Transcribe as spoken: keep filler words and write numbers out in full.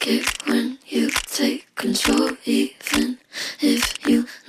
like it when you take control, even if you